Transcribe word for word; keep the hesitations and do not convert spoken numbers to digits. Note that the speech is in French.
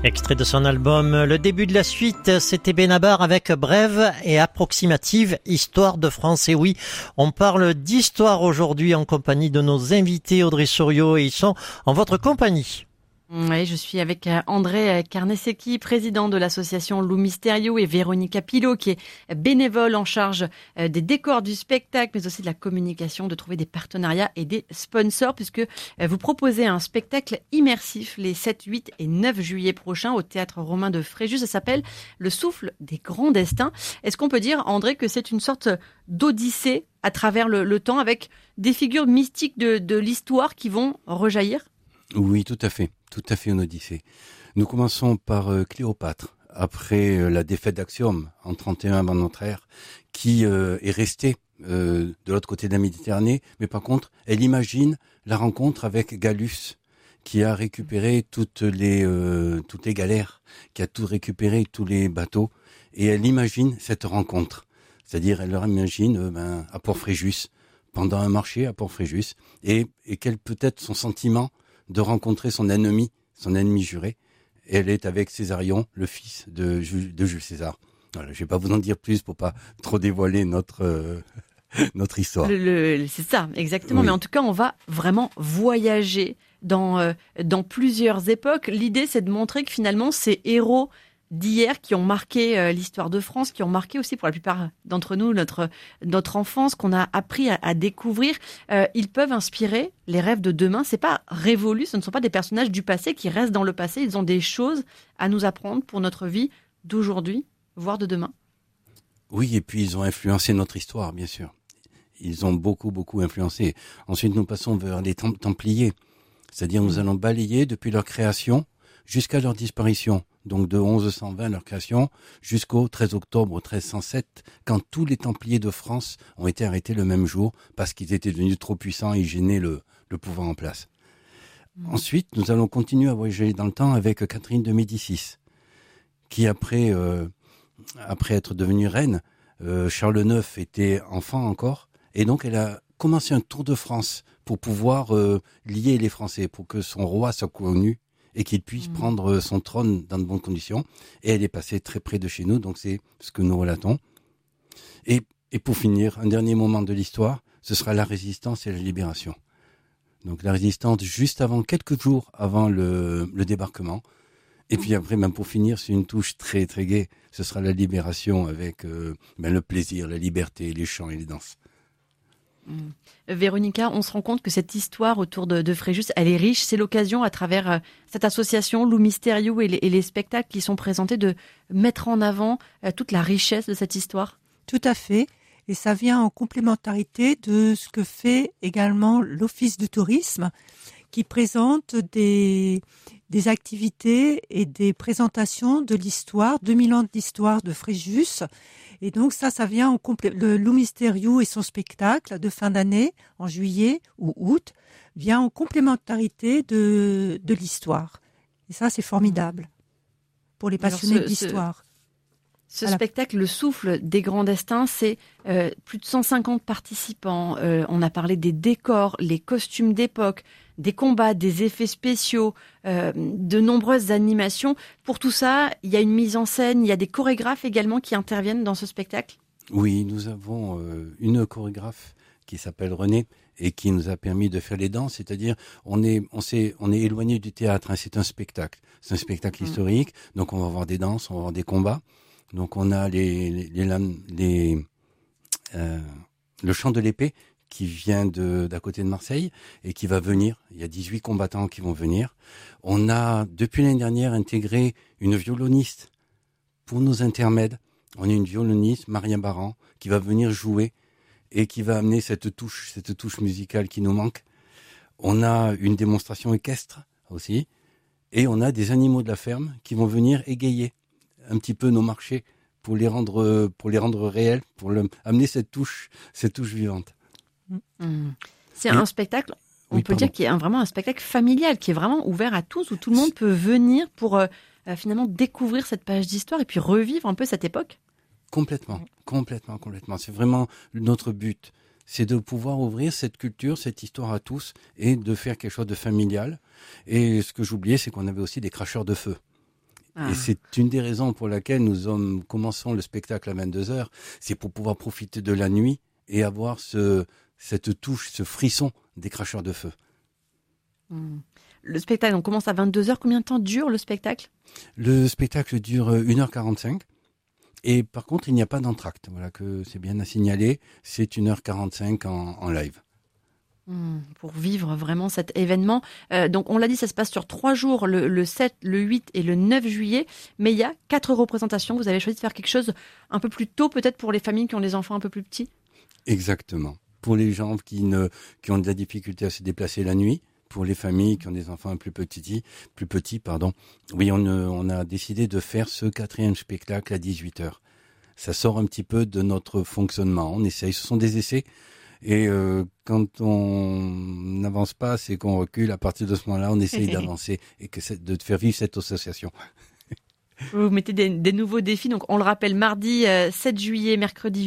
Extrait de son album Le début de la suite, c'était Benabar avec brève et approximative histoire de France. Et oui, on parle d'histoire aujourd'hui en compagnie de nos invités Audrey Souriau et ils sont en votre compagnie. Oui, je suis avec André Carnesecchi, président de l'association Loup Mysterio, et Véronica Pilot, qui est bénévole en charge des décors du spectacle, mais aussi de la communication, de trouver des partenariats et des sponsors, puisque vous proposez un spectacle immersif les sept, huit et neuf juillet prochains au Théâtre Romain de Fréjus. Ça s'appelle Le souffle des grands destins. Est-ce qu'on peut dire, André, que c'est une sorte d'odyssée à travers le, le temps, avec des figures mystiques de, de l'histoire qui vont rejaillir ? Oui, tout à fait. Tout à fait une odyssée. Nous commençons par euh, Cléopâtre, après euh, la défaite d'Axiom en trente et un avant notre ère, qui euh, est restée euh, de l'autre côté de la Méditerranée, mais par contre, elle imagine la rencontre avec Gallus, qui a récupéré toutes les euh, toutes les galères, qui a tout récupéré, tous les bateaux, et elle imagine cette rencontre. C'est-à-dire, elle leur imagine euh, ben, à Port-Fréjus, pendant un marché à Port-Fréjus, et, et quel peut être son sentiment de rencontrer son ennemi, son ennemi juré. Et elle est avec Césarion, le fils de Jules, de Jules César. Voilà, je vais pas vous en dire plus pour pas trop dévoiler notre euh, notre histoire. Le, le, c'est ça, exactement. Oui. Mais en tout cas, on va vraiment voyager dans euh, dans plusieurs époques. L'idée, c'est de montrer que finalement, ces héros d'hier qui ont marqué euh, l'histoire de France, qui ont marqué aussi pour la plupart d'entre nous notre notre enfance, qu'on a appris à, à découvrir, euh, ils peuvent inspirer les rêves de demain. C'est pas révolu, ce ne sont pas des personnages du passé qui restent dans le passé, ils ont des choses à nous apprendre pour notre vie d'aujourd'hui, voire de demain. Oui, et puis ils ont influencé notre histoire, bien sûr. Ils ont beaucoup, beaucoup influencé. Ensuite, nous passons vers les Templiers, c'est-à-dire nous allons balayer depuis leur création jusqu'à leur disparition. Donc de onze cent vingt, leur création, jusqu'au treize octobre treize cent sept, quand tous les Templiers de France ont été arrêtés le même jour parce qu'ils étaient devenus trop puissants et ils gênaient le, le pouvoir en place. Mmh. Ensuite, nous allons continuer à voyager dans le temps avec Catherine de Médicis, qui après, euh, après être devenue reine, euh, Charles neuf était enfant encore, et donc elle a commencé un tour de France pour pouvoir euh, lier les Français, pour que son roi soit connu et qu'il puisse mmh. prendre son trône dans de bonnes conditions. Et elle est passée très près de chez nous, donc c'est ce que nous relatons. Et, et pour finir, un dernier moment de l'histoire, ce sera la résistance et la libération. Donc la résistance juste avant, quelques jours avant le, le débarquement. Et puis après, même pour finir, c'est une touche très très gaie. Ce sera la libération avec euh, ben, le plaisir, la liberté, les chants et les danses. Mmh. Véronica, on se rend compte que cette histoire autour de, de Fréjus, elle est riche. C'est l'occasion, à travers euh, cette association Loup Mysterio et les, et les spectacles qui sont présentés, de mettre en avant euh, toute la richesse de cette histoire. Tout à fait. Et ça vient en complémentarité de ce que fait également l'Office de tourisme, qui présente des, des activités et des présentations de l'histoire, deux mille ans d'histoire de Fréjus. Et donc ça, ça vient en complé... le Loup Mysterio et son spectacle de fin d'année, en juillet ou août, vient en complémentarité de, de l'histoire. Et ça, c'est formidable pour les passionnés Alors ce, d'histoire. Ce, ce spectacle, Le souffle des grands destins, c'est euh, plus de cent cinquante participants. Euh, on a parlé des décors, les costumes d'époque, des combats, des effets spéciaux, euh, de nombreuses animations. Pour tout ça, il y a une mise en scène, il y a des chorégraphes également qui interviennent dans ce spectacle. Oui, nous avons euh, une chorégraphe qui s'appelle Renée et qui nous a permis de faire les danses. C'est-à-dire, on est, on s'est, on est éloigné du théâtre. Hein, c'est un spectacle, c'est un spectacle mmh. historique. Donc, on va avoir des danses, on va avoir des combats. Donc, on a les, les, les, les euh, le chant de l'épée, qui vient de d'à côté de Marseille et qui va venir. Il y a dix-huit combattants qui vont venir. On a, depuis l'année dernière, intégré une violoniste pour nos intermèdes. On a une violoniste, Maria Baran, qui va venir jouer et qui va amener cette touche, cette touche musicale qui nous manque. On a une démonstration équestre aussi. Et on a des animaux de la ferme qui vont venir égayer un petit peu nos marchés pour les rendre, pour les rendre réels, pour le, amener cette touche, cette touche vivante. Mmh. C'est et, un spectacle, on oui, peut pardon. dire qu'il y a un, vraiment un spectacle familial qui est vraiment ouvert à tous, où tout le monde peut venir pour euh, finalement découvrir cette page d'histoire et puis revivre un peu cette époque. Complètement, complètement, complètement. C'est vraiment notre but. C'est de pouvoir ouvrir cette culture, cette histoire à tous et de faire quelque chose de familial. Et ce que j'oubliais, c'est qu'on avait aussi des cracheurs de feu. Ah. Et c'est une des raisons pour laquelle nous hommes commençons le spectacle à vingt-deux heures. C'est pour pouvoir profiter de la nuit et avoir ce, cette touche, ce frisson des cracheurs de feu. Mmh. Le spectacle, on commence à vingt-deux heures. Combien de temps dure le spectacle ? Le spectacle dure une heure quarante-cinq. Et par contre, il n'y a pas d'entracte. Voilà que c'est bien à signaler. C'est une heure quarante-cinq en, en live. Mmh, pour vivre vraiment cet événement. Euh, donc, on l'a dit, ça se passe sur trois jours, le, le sept, le huit et le neuf juillet. Mais il y a quatre représentations. Vous avez choisi de faire quelque chose un peu plus tôt, peut-être pour les familles qui ont des enfants un peu plus petits ? Exactement. Pour les gens qui, ne, qui ont de la difficulté à se déplacer la nuit, pour les familles qui ont des enfants plus petits, plus petits, pardon. Oui, on, on a décidé de faire ce quatrième spectacle à dix-huit heures. Ça sort un petit peu de notre fonctionnement. On essaye, ce sont des essais. Et euh, quand on n'avance pas, c'est qu'on recule. À partir de ce moment-là, on essaye d'avancer et que c'est, de faire vivre cette association. Vous mettez des, des nouveaux défis. Donc, on le rappelle, mardi euh, sept juillet, mercredi